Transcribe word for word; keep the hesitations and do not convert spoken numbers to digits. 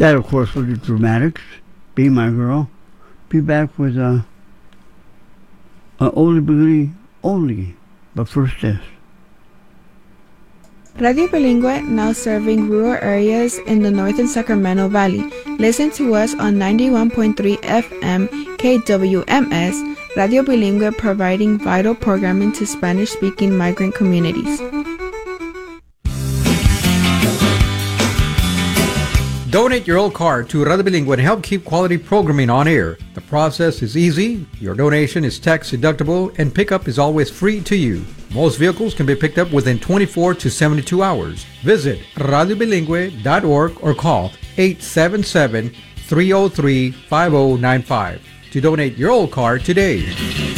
That, of course, was the Dramatics, Be My Girl. Be back with a, a oldie but oldie, but first this. Radio Bilingüe, now serving rural areas in the northern Sacramento Valley. Listen to us on ninety-one point three F M K W M S, Radio Bilingüe, providing vital programming to Spanish-speaking migrant communities. Donate your old car to Radio Bilingüe and help keep quality programming on air. The process is easy, your donation is tax deductible, and pickup is always free to you. Most vehicles can be picked up within twenty-four to seventy-two hours. Visit radio bilingüe dot org or call eight seven seven, three oh three, five oh nine five to donate your old car today.